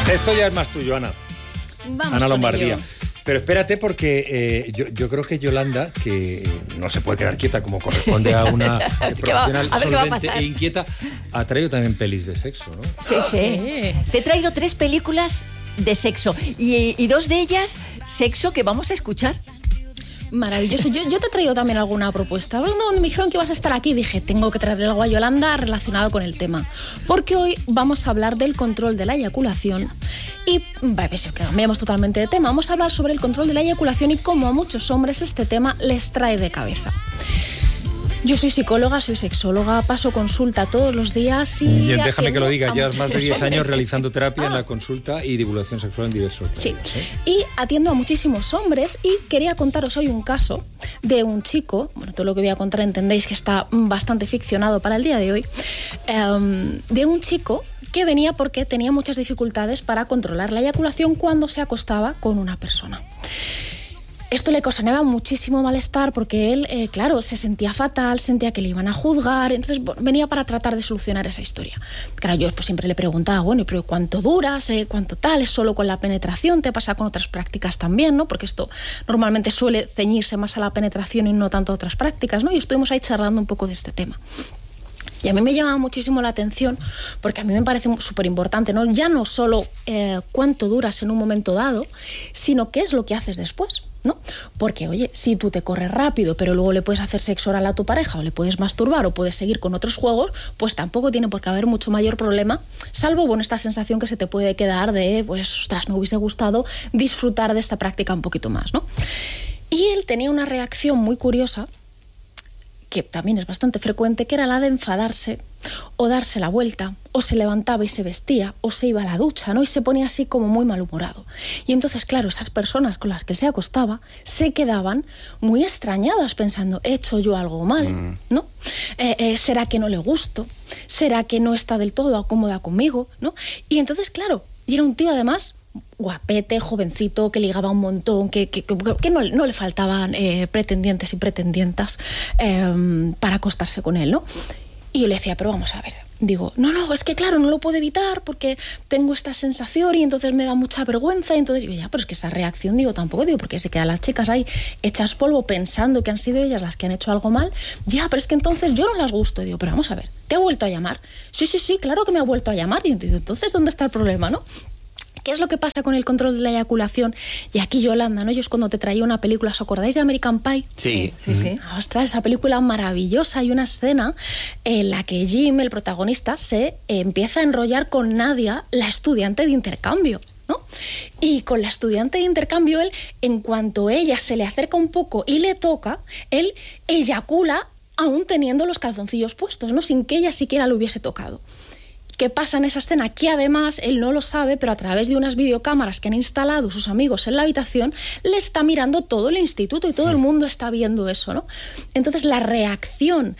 Esto ya es más tuyo, Ana. Vamos Ana Lombardía. ello. Pero espérate, porque yo creo que Yolanda, que no se puede quedar quieta como corresponde a una profesional solvente e inquieta, ha traído también pelis de sexo, ¿no? Sí. Te he traído 3 películas de sexo y 2 de ellas sexo que vamos a escuchar. Maravilloso. Yo te he traído también alguna propuesta. Cuando me dijeron que ibas a estar aquí, dije, tengo que traerle algo a Yolanda relacionado con el tema. Porque hoy vamos a hablar del control de la eyaculación. Y cambiamos totalmente de tema. Vamos a hablar sobre el control de la eyaculación y cómo a muchos hombres este tema les trae de cabeza. Yo soy psicóloga, soy sexóloga, paso consulta todos los días y... Bien, déjame que lo diga, llevas más de 10 años realizando terapia en la consulta y divulgación sexual en diversos países. Sí, y atiendo a muchísimos hombres y quería contaros hoy un caso de un chico, bueno, todo lo que voy a contar entendéis que está bastante ficcionado para el día de hoy, de un chico que venía porque tenía muchas dificultades para controlar la eyaculación cuando se acostaba con una persona. Esto le ocasionaba muchísimo malestar porque él, claro, se sentía fatal, sentía que le iban a juzgar, entonces venía para tratar de solucionar esa historia. Claro, yo pues siempre le preguntaba, bueno, pero ¿cuánto duras? ¿Cuánto tal? ¿Es solo con la penetración? ¿Te pasa con otras prácticas también? ¿No? Porque esto normalmente suele ceñirse más a la penetración y no tanto a otras prácticas, ¿no? Y estuvimos ahí charlando un poco de este tema. Y a mí me llamaba muchísimo la atención porque a mí me parece súper importante, ¿no? Ya no solo cuánto duras en un momento dado, sino qué es lo que haces después, ¿no? Porque, oye, si tú te corres rápido, pero luego le puedes hacer sexo oral a tu pareja o le puedes masturbar o puedes seguir con otros juegos, pues tampoco tiene por qué haber mucho mayor problema, salvo, bueno, esta sensación que se te puede quedar de, pues, ostras, me hubiese gustado disfrutar de esta práctica un poquito más, ¿no? Y él tenía una reacción muy curiosa, que también es bastante frecuente, que era la de enfadarse o darse la vuelta, o se levantaba y se vestía, o se iba a la ducha, ¿no? Y se ponía así como muy malhumorado. Y entonces, claro, esas personas con las que se acostaba se quedaban muy extrañadas pensando, ¿he hecho yo algo mal? ¿No? ¿Será que no le gusto? ¿Será que no está del todo cómoda conmigo? ¿No? Y entonces, claro, y era un tío además guapete, jovencito, que ligaba un montón, que no le faltaban pretendientes y pretendientas para acostarse con él, ¿no? Y yo le decía, pero vamos a ver, digo, no, es que claro, no lo puedo evitar porque tengo esta sensación y entonces me da mucha vergüenza, y entonces digo, ya, pero es que esa reacción, digo, tampoco, digo, porque se quedan las chicas ahí hechas polvo pensando que han sido ellas las que han hecho algo mal, ya, pero es que entonces yo no las gusto, digo, pero vamos a ver, ¿te ha vuelto a llamar? Sí, claro que me ha vuelto a llamar, y entonces, ¿dónde está el problema, no? ¿Qué es lo que pasa con el control de la eyaculación? Y aquí, Yolanda, ¿no? Yo es cuando te traía una película, ¿os acordáis de American Pie? Sí. Ostras, esa película maravillosa. Hay una escena en la que Jim, el protagonista, se empieza a enrollar con Nadia, la estudiante de intercambio, ¿no? Y con la estudiante de intercambio, él, en cuanto ella se le acerca un poco y le toca, él eyacula aún teniendo los calzoncillos puestos, ¿no? Sin que ella siquiera lo hubiese tocado. ¿Qué pasa en esa escena? Que además él no lo sabe, pero a través de unas videocámaras que han instalado sus amigos en la habitación, le está mirando todo el instituto y todo el mundo está viendo eso, ¿no? Entonces la reacción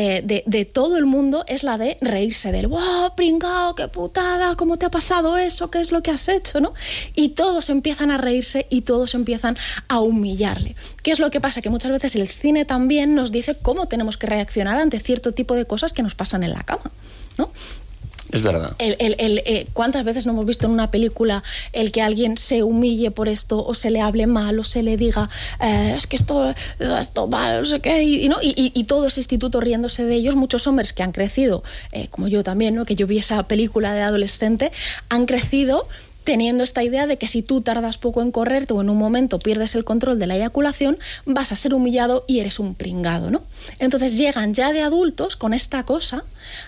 de todo el mundo es la de reírse del ¡wow, pringao, qué putada! ¿Cómo te ha pasado eso? ¿Qué es lo que has hecho? ¿No? Y todos empiezan a reírse y todos empiezan a humillarle. ¿Qué es lo que pasa? Que muchas veces el cine también nos dice cómo tenemos que reaccionar ante cierto tipo de cosas que nos pasan en la cama, ¿no? Es verdad. ¿Cuántas veces no hemos visto en una película el que alguien se humille por esto o se le hable mal o se le diga es que esto mal, no sé qué, y todo ese instituto riéndose de ellos? Muchos hombres que han crecido, como yo también, ¿no? Que yo vi esa película de adolescente, han crecido teniendo esta idea de que si tú tardas poco en correrte o en un momento pierdes el control de la eyaculación, vas a ser humillado y eres un pringado, ¿no? Entonces llegan ya de adultos con esta cosa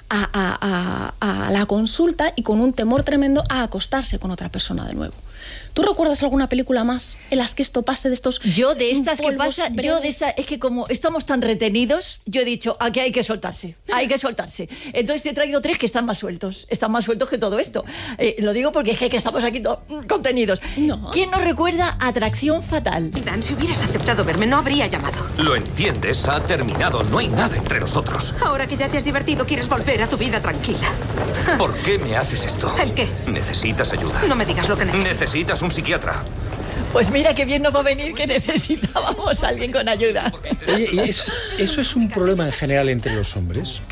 a la consulta y con un temor tremendo a acostarse con otra persona de nuevo. ¿Tú recuerdas alguna película más en las que esto pase de estos Yo de estas que polvos pasa, breves? yo de estas, es que como estamos tan retenidos, yo he dicho, aquí hay que soltarse. Entonces te he traído 3 que están más sueltos que todo esto. Lo digo porque es que estamos aquí contenidos. No. ¿Quién nos recuerda Atracción Fatal? Dan, si hubieras aceptado verme, no habría llamado. Lo entiendes, ha terminado, no hay nada entre nosotros. Ahora que ya te has divertido, quieres volver a tu vida tranquila. ¿Por qué me haces esto? ¿El qué? Necesitas ayuda. No me digas lo que necesitas. Necesitas un psiquiatra. Pues mira qué bien nos va a venir que necesitábamos a alguien con ayuda. Oye, ¿y eso es un problema en general entre los hombres?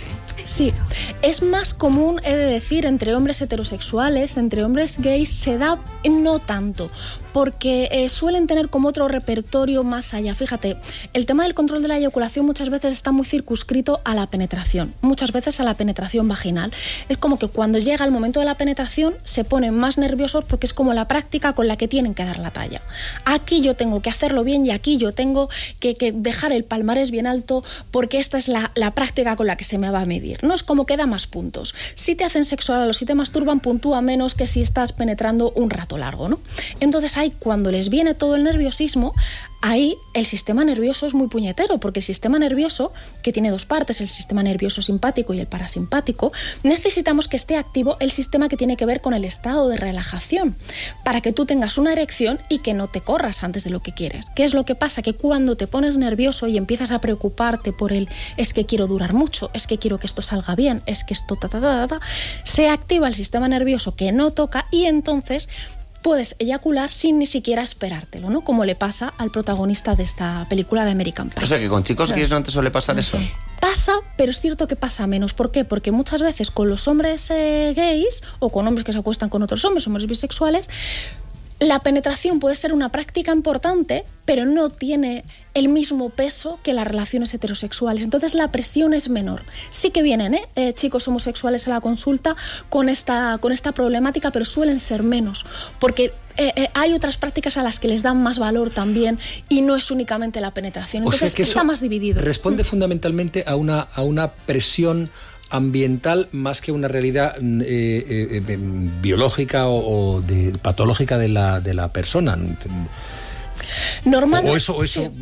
Sí, es más común, he de decir, entre hombres heterosexuales, entre hombres gays se da no tanto, porque suelen tener como otro repertorio más allá. Fíjate, el tema del control de la eyaculación muchas veces está muy circunscrito a la penetración, muchas veces a la penetración vaginal. Es como que cuando llega el momento de la penetración se ponen más nerviosos porque es como la práctica con la que tienen que dar la talla. Aquí yo tengo que hacerlo bien y aquí yo tengo que dejar el palmarés bien alto porque esta es la práctica con la que se me va a medir. No es como que da más puntos. Si te hacen sexo oral o si te masturban, puntúa menos que si estás penetrando un rato largo, ¿no? Entonces ahí, cuando les viene todo el nerviosismo, ahí el sistema nervioso es muy puñetero, porque el sistema nervioso, que tiene dos partes, el sistema nervioso simpático y el parasimpático, necesitamos que esté activo el sistema que tiene que ver con el estado de relajación, para que tú tengas una erección y que no te corras antes de lo que quieres. ¿Qué es lo que pasa? Que cuando te pones nervioso y empiezas a preocuparte por es que quiero durar mucho, es que quiero que esto salga bien, es que esto se activa el sistema nervioso que no toca y entonces puedes eyacular sin ni siquiera esperártelo, ¿no? Como le pasa al protagonista de esta película de American Pie. O sea, que con chicos gays no te suele pasar eso. Pasa, pero es cierto que pasa menos. ¿Por qué? Porque muchas veces con los hombres gays o con hombres que se acuestan con otros hombres bisexuales, la penetración puede ser una práctica importante, pero no tiene el mismo peso que las relaciones heterosexuales. Entonces la presión es menor. Sí que vienen chicos homosexuales a la consulta con esta problemática, pero suelen ser menos, porque hay otras prácticas a las que les dan más valor también y no es únicamente la penetración. Entonces, o sea, que está más dividido. Responde fundamentalmente a una presión ambiental más que una realidad biológica o patológica de la persona. Normalmente, o eso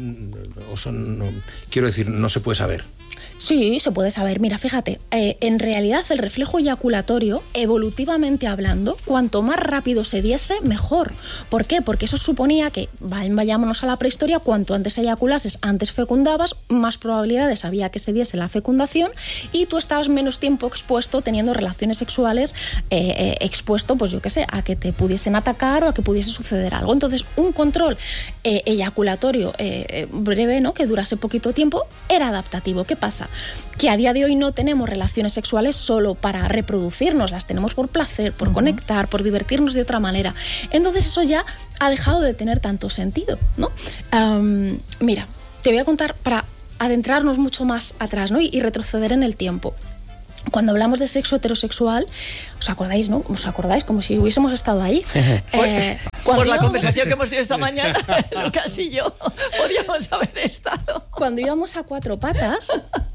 no, quiero decir, no se puede saber. Sí, se puede saber. Mira, fíjate, en realidad el reflejo eyaculatorio, evolutivamente hablando, cuanto más rápido se diese, mejor. ¿Por qué? Porque eso suponía que, vayámonos a la prehistoria, cuanto antes eyaculases, antes fecundabas, más probabilidades había que se diese la fecundación y tú estabas menos tiempo expuesto, teniendo relaciones sexuales, expuesto, pues yo qué sé, a que te pudiesen atacar o a que pudiese suceder algo. Entonces, un control eyaculatorio breve, ¿no?, que durase poquito tiempo, era adaptativo. ¿Qué pasa? Que a día de hoy no tenemos relaciones sexuales solo para reproducirnos, las tenemos por placer, por conectar, por divertirnos de otra manera. Entonces eso ya ha dejado de tener tanto sentido, ¿no? Mira, te voy a contar para adentrarnos mucho más atrás, ¿no? y retroceder en el tiempo. Cuando hablamos de sexo heterosexual, ¿os acordáis, no? ¿Os acordáis? Como si hubiésemos estado ahí. Por la conversación que hemos tenido esta mañana, Lucas y yo podíamos haber estado. Cuando íbamos a cuatro patas...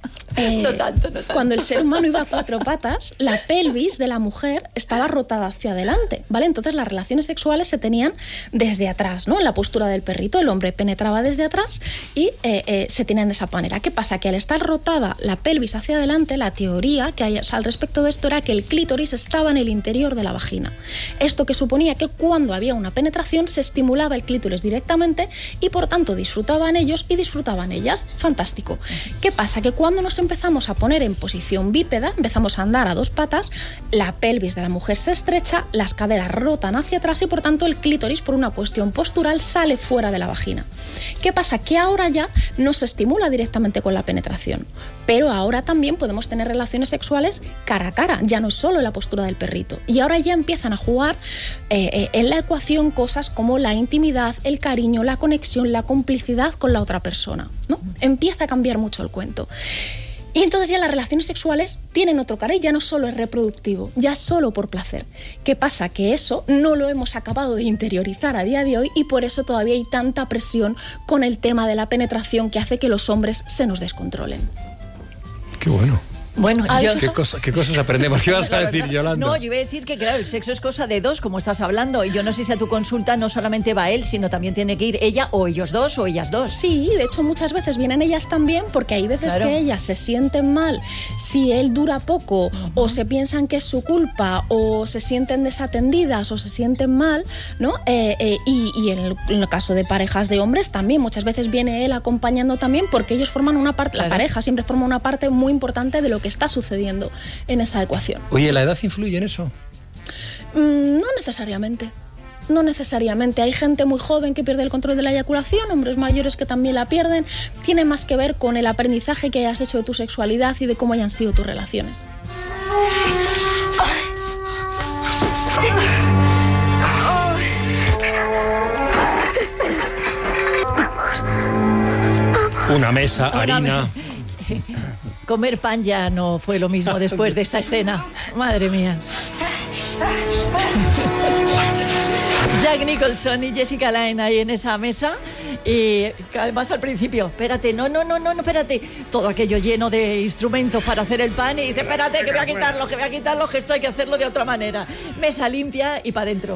No tanto. Cuando el ser humano iba a cuatro patas, la pelvis de la mujer estaba rotada hacia adelante, ¿vale? Entonces las relaciones sexuales se tenían desde atrás, ¿no? En la postura del perrito, el hombre penetraba desde atrás y se tenían de esa manera. ¿Qué pasa? Que al estar rotada la pelvis hacia adelante, la teoría que hay al respecto de esto era que el clítoris estaba en el interior de la vagina. Esto que suponía que cuando había una penetración se estimulaba el clítoris directamente y por tanto disfrutaban ellos y disfrutaban ellas. Fantástico. ¿Qué pasa? Que cuando nos empezamos a poner en posición bípeda, empezamos a andar a dos patas, la pelvis de la mujer se estrecha, las caderas rotan hacia atrás y por tanto el clítoris, por una cuestión postural, sale fuera de la vagina. ¿Qué pasa? Que ahora ya no se estimula directamente con la penetración, pero ahora también podemos tener relaciones sexuales cara a cara, ya no es solo la postura del perrito. Y ahora ya empiezan a jugar en la ecuación cosas como la intimidad, el cariño, la conexión, la complicidad con la otra persona, ¿no? Empieza a cambiar mucho el cuento. Y entonces ya las relaciones sexuales tienen otro cariz, ya no solo es reproductivo, ya solo por placer. ¿Qué pasa? Que eso no lo hemos acabado de interiorizar a día de hoy y por eso todavía hay tanta presión con el tema de la penetración que hace que los hombres se nos descontrolen. Qué bueno. Bueno, ¿Qué cosas aprendemos? ¿Qué vas a decir, Yolanda? No, yo iba a decir que, claro, el sexo es cosa de dos, como estás hablando. Y yo no sé si a tu consulta no solamente va él, sino también tiene que ir ella o ellos dos o ellas dos. Sí, de hecho muchas veces vienen ellas también, porque hay veces que ellas se sienten mal si él dura poco, o se piensan que es su culpa, o se sienten desatendidas, o se sienten mal, ¿no? Y en el caso de parejas de hombres también, muchas veces viene él acompañando también, porque ellos forman una parte, la pareja siempre forma una parte muy importante de lo que está sucediendo en esa ecuación. Oye, ¿la edad influye en eso? No necesariamente. no necesariamente. Hay gente muy joven que pierde el control de la eyaculación, hombres mayores que también la pierden. Tiene más que ver con el aprendizaje que hayas hecho de tu sexualidad y de cómo hayan sido tus relaciones. Una mesa, harina. Comer pan ya no fue lo mismo después de esta escena. Madre mía. Jack Nicholson y Jessica Lange ahí en esa mesa. Y además al principio, espérate, no, espérate. Todo aquello lleno de instrumentos para hacer el pan. Y dice, espérate, que voy a quitarlo, que esto hay que hacerlo de otra manera. Mesa limpia y para adentro.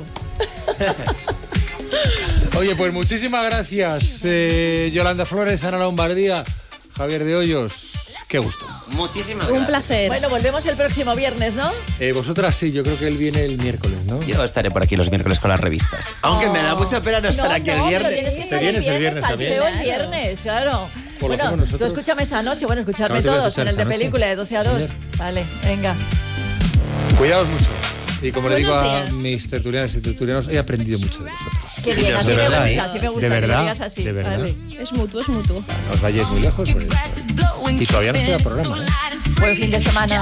Oye, pues muchísimas gracias, Yolanda Flores, Ana Lombardía, Javier de Hoyos. Qué gusto. Muchísimas gracias. Un placer. Bueno, volvemos el próximo viernes, ¿no? Vosotras sí, yo creo que él viene el miércoles, ¿no? Yo estaré por aquí los miércoles con las revistas. Aunque me da mucha pena no estar aquí el viernes. Pero tienes que estar ¿Te vienes el viernes también? también? El viernes, claro. Bueno, tú escúchame esta noche, escuchadme Claro, todos en el de película de 12 a 2. Señor. Vale, venga. Cuidaos mucho. Y como le digo a Buenos días. mis tertulianos y tertulianos, he aprendido mucho de vosotros. Qué bien, así de me verdad, gusta, así me gusta de que verdad, lo digas así. de verdad. Vale. Es mutuo, es mutuo. No os vayáis muy lejos por esto. Y todavía nos queda programa, ¿eh? Buen fin de semana.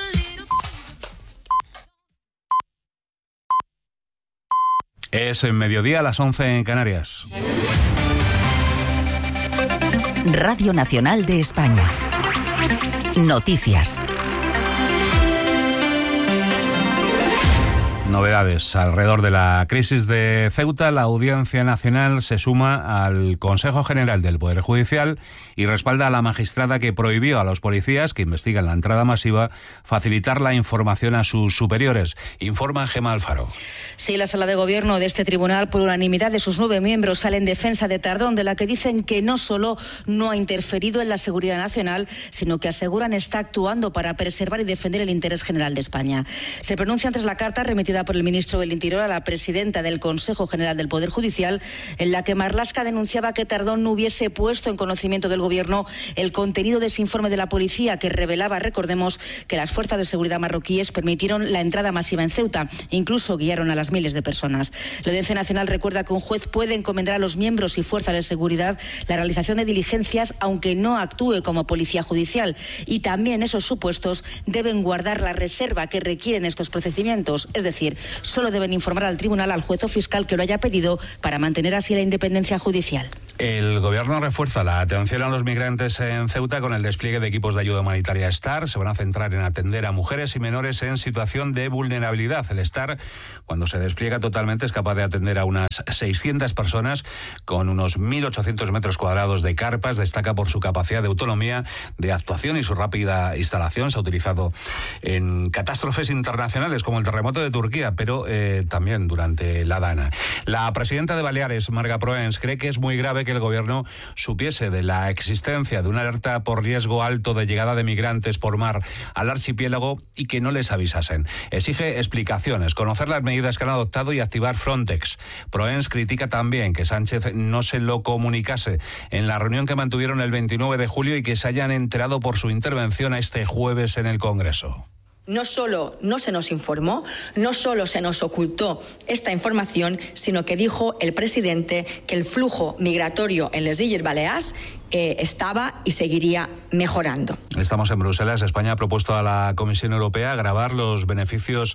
Es en mediodía a las 11 en Canarias. Radio Nacional de España. Noticias. Novedades alrededor de la crisis de Ceuta. La Audiencia Nacional se suma al Consejo General del Poder Judicial y respalda a la magistrada que prohibió a los policías que investigan la entrada masiva facilitar la información a sus superiores. Informa Gemma Alfaro. Sí, la sala de gobierno de este tribunal, por unanimidad de sus 9 miembros, sale en defensa de Tardón, de la que dicen que no solo no ha interferido en la seguridad nacional, sino que aseguran está actuando para preservar y defender el interés general de España. Se pronuncian tras la carta remitida por el ministro del Interior a la presidenta del Consejo General del Poder Judicial, en la que Marlaska denunciaba que Tardón no hubiese puesto en conocimiento del Gobierno el contenido de ese informe de la policía que revelaba, recordemos, que las fuerzas de seguridad marroquíes permitieron la entrada masiva en Ceuta e incluso guiaron a las miles de personas. La Audiencia Nacional recuerda que un juez puede encomendar a los miembros y fuerzas de seguridad la realización de diligencias aunque no actúe como policía judicial, y también en esos supuestos deben guardar la reserva que requieren estos procedimientos, es decir, solo deben informar al tribunal, al juez o fiscal que lo haya pedido, para mantener así la independencia judicial. El Gobierno refuerza la atención a los migrantes en Ceuta con el despliegue de equipos de ayuda humanitaria STAR. Se van a centrar en atender a mujeres y menores en situación de vulnerabilidad. El STAR, cuando se despliega totalmente, es capaz de atender a unas 600 personas con unos 1.800 metros cuadrados de carpas. Destaca por su capacidad de autonomía, de actuación y su rápida instalación. Se ha utilizado en catástrofes internacionales como el terremoto de Turquía, pero también durante la Dana. La presidenta de Baleares, Marga Proens, cree que es muy grave que el Gobierno supiese de la existencia de una alerta por riesgo alto de llegada de migrantes por mar al archipiélago y que no les avisasen. Exige explicaciones, conocer las medidas que han adoptado y activar Frontex. Proens critica también que Sánchez no se lo comunicase en la reunión que mantuvieron el 29 de julio y que se hayan enterado por su intervención este jueves en el Congreso. No solo no se nos informó, no solo se nos ocultó esta información, sino que dijo el presidente que el flujo migratorio en les Illes Balears estaba y seguiría mejorando. Estamos en Bruselas. España ha propuesto a la Comisión Europea gravar los beneficios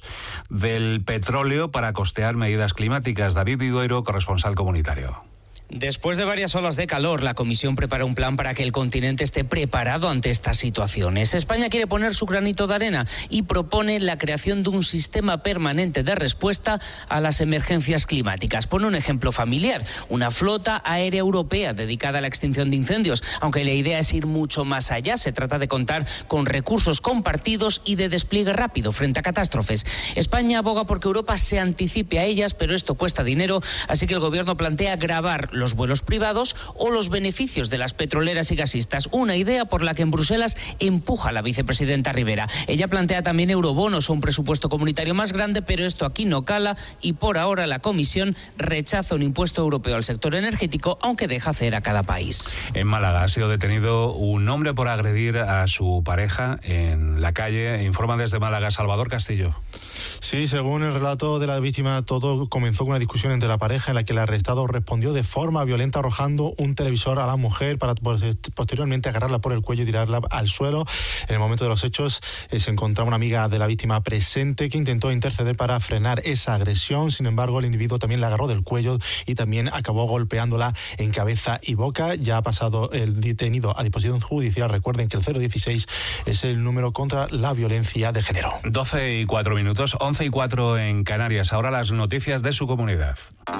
del petróleo para costear medidas climáticas. David Vidueiro, corresponsal comunitario. Después de varias olas de calor, la Comisión prepara un plan para que el continente esté preparado ante estas situaciones. España quiere poner su granito de arena y propone la creación de un sistema permanente de respuesta a las emergencias climáticas. Pone un ejemplo familiar, una flota aérea europea dedicada a la extinción de incendios, aunque la idea es ir mucho más allá. Se trata de contar con recursos compartidos y de despliegue rápido frente a catástrofes. España aboga porque Europa se anticipe a ellas, pero esto cuesta dinero, así que el Gobierno plantea gravar los vuelos privados o los beneficios de las petroleras y gasistas. Una idea por la que en Bruselas empuja la vicepresidenta Rivera. Ella plantea también eurobonos o un presupuesto comunitario más grande, pero esto aquí no cala y por ahora la Comisión rechaza un impuesto europeo al sector energético, aunque deja hacer a cada país. En Málaga ha sido detenido un hombre por agredir a su pareja en la calle. Informa desde Málaga Salvador Castillo. Sí, según el relato de la víctima, todo comenzó con una discusión entre la pareja en la que el arrestado respondió de forma violenta arrojando un televisor a la mujer para posteriormente agarrarla por el cuello y tirarla al suelo. En el momento de los hechos se encontraba una amiga de la víctima presente que intentó interceder para frenar esa agresión. Sin embargo, el individuo también la agarró del cuello y también acabó golpeándola en cabeza y boca. Ya ha pasado el detenido a disposición judicial. Recuerden que el 016 es el número contra la violencia de género. 12:04, 11:04 en Canarias. Ahora las noticias de su comunidad.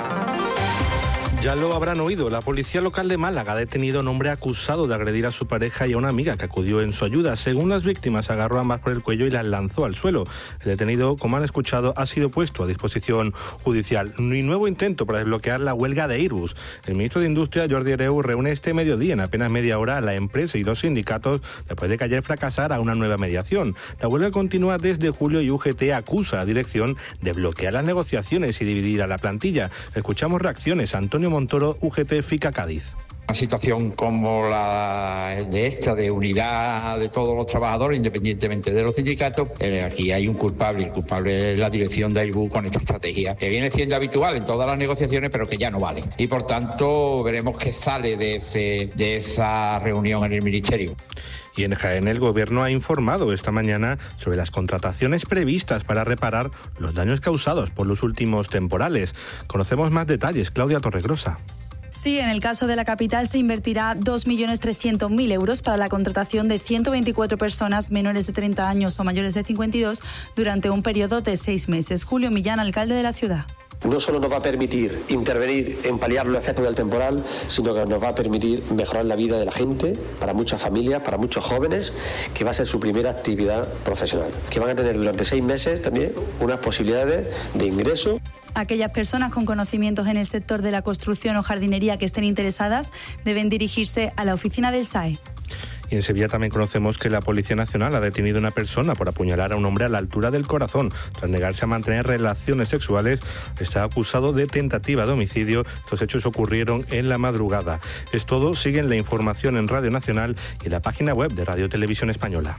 Ya lo habrán oído, la policía local de Málaga ha detenido a un hombre acusado de agredir a su pareja y a una amiga que acudió en su ayuda. Según las víctimas, agarró a ambas por el cuello y las lanzó al suelo. El detenido, como han escuchado, ha sido puesto a disposición judicial. Y nuevo intento para desbloquear la huelga de Airbus. El ministro de Industria, Jordi Hereu, reúne este mediodía en apenas media hora a la empresa y los sindicatos después de que ayer fracasara una nueva mediación. La huelga continúa desde julio y UGT acusa a la dirección de bloquear las negociaciones y dividir a la plantilla. Escuchamos reacciones. Antonio Montoro, UGT FICA Cádiz. Una situación como la de esta, de unidad de todos los trabajadores, independientemente de los sindicatos, aquí hay un culpable. El culpable es la dirección de Airbus con esta estrategia, que viene siendo habitual en todas las negociaciones, pero que ya no vale. Y por tanto, veremos qué sale de esa reunión en el Ministerio. Y en Jaén el Gobierno ha informado esta mañana sobre las contrataciones previstas para reparar los daños causados por los últimos temporales. Conocemos más detalles. Claudia Torregrosa. Sí, en el caso de la capital se invertirá 2.300.000 euros para la contratación de 124 personas menores de 30 años o mayores de 52 durante un periodo de 6 meses. Julio Millán, alcalde de la ciudad. No solo nos va a permitir intervenir en paliar los efectos del temporal, sino que nos va a permitir mejorar la vida de la gente, para muchas familias, para muchos jóvenes, que va a ser su primera actividad profesional, que van a tener durante 6 meses también unas posibilidades de ingreso. Aquellas personas con conocimientos en el sector de la construcción o jardinería que estén interesadas deben dirigirse a la oficina del SAE. Y en Sevilla también conocemos que la Policía Nacional ha detenido a una persona por apuñalar a un hombre a la altura del corazón. Tras negarse a mantener relaciones sexuales, está acusado de tentativa de homicidio. Estos hechos ocurrieron en la madrugada. Es todo. Siguen la información en Radio Nacional y en la página web de Radio Televisión Española.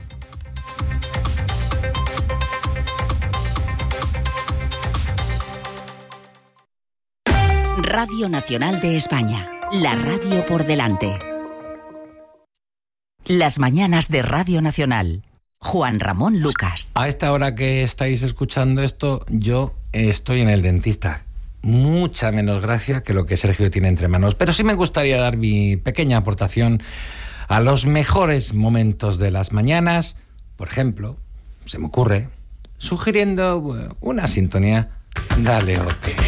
Radio Nacional de España. La radio por delante. Las mañanas de Radio Nacional. Juan Ramón Lucas. A esta hora que estáis escuchando esto, yo estoy en el dentista. Mucha menos gracia que lo que Sergio tiene entre manos. Pero sí me gustaría dar mi pequeña aportación a los mejores momentos de las mañanas. Por ejemplo, se me ocurre, sugiriendo una sintonía. Dale, ok.